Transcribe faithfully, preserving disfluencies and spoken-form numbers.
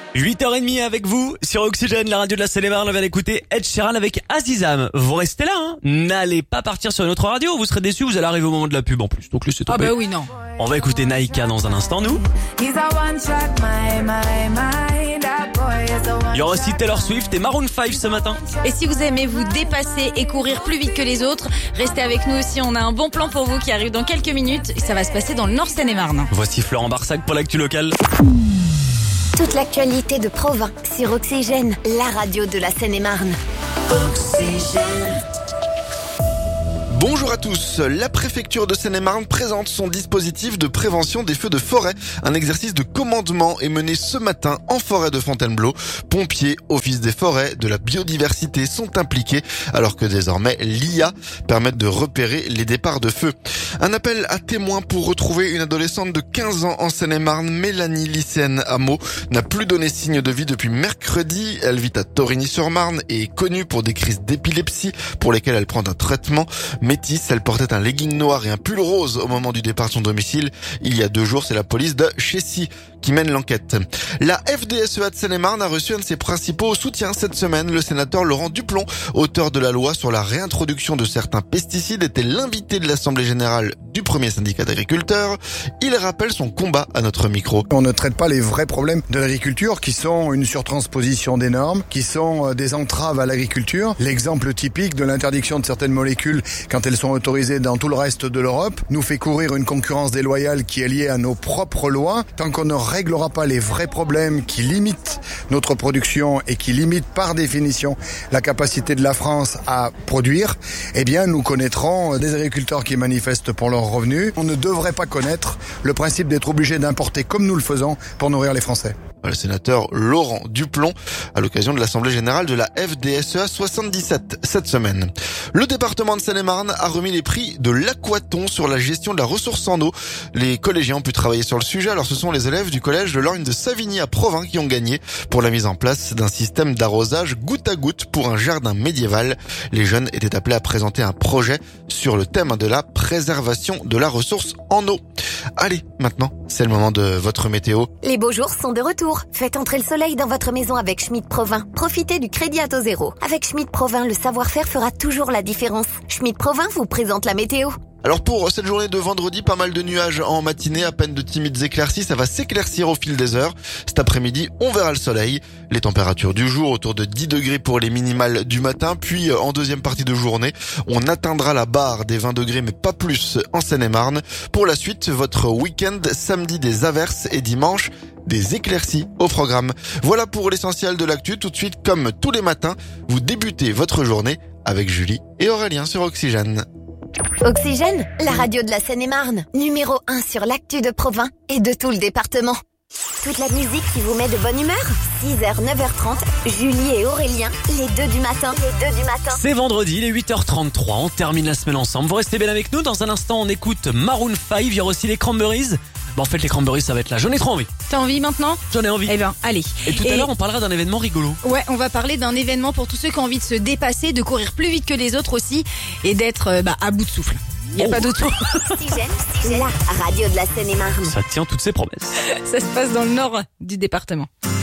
huit heures trente avec vous sur Oxygène, la radio de la Seine-et-Marne. On vient d'écouter Ed Sheeran avec Azizam. Vous restez là, hein. N'allez pas partir sur une autre radio, vous serez déçus, vous allez arriver au moment de la pub en plus. Donc laissez tomber. Ah bah oui, non. On va écouter Naïka dans un instant, nous. Il y aura aussi Taylor Swift et Maroon five ce matin. Et si vous aimez vous dépasser et courir plus vite que les autres, restez avec nous aussi. On a un bon plan pour vous qui arrive dans quelques minutes. Ça va se passer dans le Nord Seine-et-Marne. Voici Florent Barsac pour l'actu locale. Toute l'actualité de Provins sur Oxygène, la radio de la Seine-et-Marne. Oxygène. Bonjour à tous, la préfecture de Seine-et-Marne présente son dispositif de prévention des feux de forêt. Un exercice de commandement est mené ce matin en forêt de Fontainebleau. Pompiers, office des forêts, de la biodiversité sont impliqués alors que désormais l'I A permet de repérer les départs de feu. Un appel à témoins pour retrouver une adolescente de quinze ans en Seine-et-Marne. Mélanie, lycéenne à Meaux, n'a plus donné signe de vie depuis mercredi. Elle vit à Torigny-sur-Marne et est connue pour des crises d'épilepsie pour lesquelles elle prend un traitement. Métisse, elle portait un legging noir et un pull rose au moment du départ de son domicile. Il y a deux jours, c'est la police de Chessy qui mène l'enquête. La F D S E A de Seine-et-Marne a reçu un de ses principaux soutiens cette semaine. Le sénateur Laurent Duplon, auteur de la loi sur la réintroduction de certains pesticides, était l'invité de l'Assemblée générale du premier syndicat d'agriculteurs. Il rappelle son combat à notre micro. On ne traite pas les vrais problèmes de l'agriculture qui sont une surtransposition des normes, qui sont des entraves à l'agriculture. L'exemple typique de l'interdiction de certaines molécules quand elles sont autorisées dans tout le reste de l'Europe nous fait courir une concurrence déloyale qui est liée à nos propres lois. Tant qu'on ne réglera pas les vrais problèmes qui limitent notre production et qui limitent par définition la capacité de la France à produire, eh bien nous connaîtrons des agriculteurs qui manifestent pour leurs revenus. On ne devrait pas connaître le principe d'être obligé d'importer comme nous le faisons pour nourrir les Français. Le sénateur Laurent Duplon à l'occasion de l'Assemblée générale de la F D S E A soixante-dix-sept cette semaine. Le département de Seine-et-Marne a remis les prix de l'aquaton sur la gestion de la ressource en eau. Les collégiens ont pu travailler sur le sujet. Alors ce sont les élèves du collège de l'Orgne de Savigny à Provins qui ont gagné pour la mise en place d'un système d'arrosage goutte à goutte pour un jardin médiéval. Les jeunes étaient appelés à présenter un projet sur le thème de la préservation de la ressource en eau. Allez, maintenant, c'est le moment de votre météo. Les beaux jours sont de retour. Faites entrer le soleil dans votre maison avec Schmitt Provins. Profitez du crédit à taux zéro. Avec Schmitt Provins, le savoir-faire fera toujours la différence. Schmitt Provins vous présente la météo. Alors pour cette journée de vendredi, pas mal de nuages en matinée, à peine de timides éclaircies, ça va s'éclaircir au fil des heures. Cet après-midi, on verra le soleil. Les températures du jour autour de dix degrés pour les minimales du matin, puis en deuxième partie de journée, on atteindra la barre des vingt degrés, mais pas plus en Seine-et-Marne. Pour la suite, votre week-end, samedi des averses et dimanche, des éclaircies au programme. Voilà pour l'essentiel de l'actu. Tout de suite, comme tous les matins, vous débutez votre journée avec Julie et Aurélien sur Oxygène. Oxygène, la radio de la Seine-et-Marne, numéro un sur l'actu de Provins et de tout le département. Toute la musique qui vous met de bonne humeur. six heures, neuf heures trente, Julie et Aurélien, les deux du matin. Les deux du matin. C'est vendredi, il est huit heures trente-trois, on termine la semaine ensemble. Vous restez bien avec nous, dans un instant on écoute Maroon five, il y aura aussi les Cranberries. Bon, en fait les Cranberries ça va être là, j'en ai trop envie. T'as envie maintenant ? J'en ai envie. Eh ben, allez. Et tout et... à l'heure on parlera d'un événement rigolo. Ouais, on va parler d'un événement pour tous ceux qui ont envie de se dépasser, de courir plus vite que les autres aussi et d'être euh, bah, à bout de souffle. Il n'y a Oh. pas d'autre mot. Oxygène, la radio de la Seine-et-Marne. Ça tient toutes ses promesses. Ça se passe dans le nord du département.